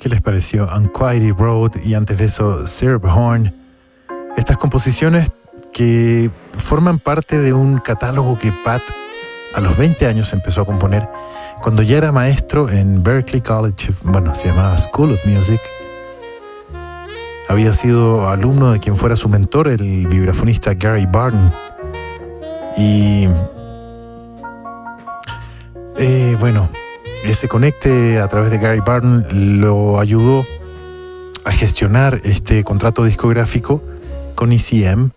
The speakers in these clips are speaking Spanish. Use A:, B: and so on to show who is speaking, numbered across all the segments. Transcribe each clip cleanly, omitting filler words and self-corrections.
A: ¿Qué les pareció? Unquiety Road y antes de eso Syrup Horn. Estas composiciones que forman parte de un catálogo que Pat a los 20 años empezó a componer cuando ya era maestro en Berklee College, bueno, se llamaba School of Music. Había sido alumno de quien fuera su mentor, el vibrafonista Gary Barton. Y bueno, ese conecte a través de Gary Barton lo ayudó a gestionar este contrato discográfico con ECM.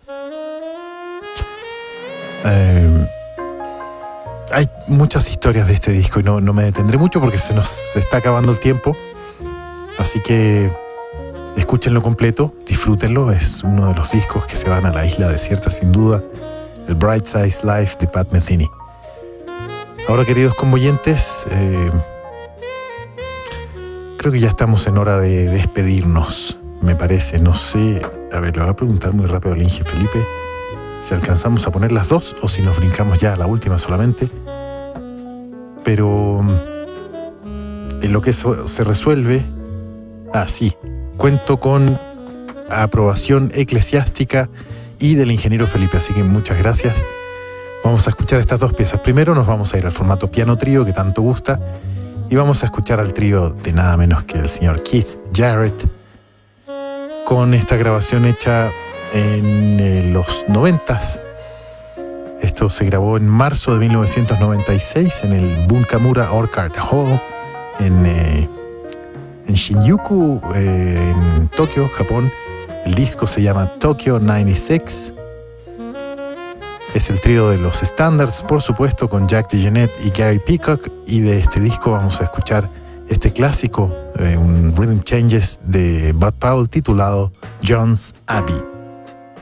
A: Hay muchas historias de este disco y no me detendré mucho porque se nos está acabando el tiempo. Así que escúchenlo completo, disfrútenlo. Es uno de los discos que se van a la isla desierta sin duda. El Bright Size Life de Pat Metheny. Ahora, queridos convoyentes, creo que ya estamos en hora de despedirnos, me parece. No sé, a ver, le voy a preguntar muy rápido al Inge Felipe si alcanzamos a poner las dos o si nos brincamos ya a la última solamente. Pero en lo que eso se resuelve, sí, cuento con aprobación eclesiástica y del ingeniero Felipe, así que muchas gracias. Vamos a escuchar estas dos piezas. Primero nos vamos a ir al formato piano trío que tanto gusta y vamos a escuchar al trío de nada menos que el señor Keith Jarrett con esta grabación hecha en los 90s. Esto se grabó en marzo de 1996 en el Bunkamura Orchard Hall en Shinjuku, en Tokio, Japón. El disco se llama Tokyo 96. Es el trío de los Standards, por supuesto, con Jack DeJohnette y Gary Peacock. Y de este disco vamos a escuchar este clásico, un Rhythm Changes de Bud Powell titulado John's Abbey.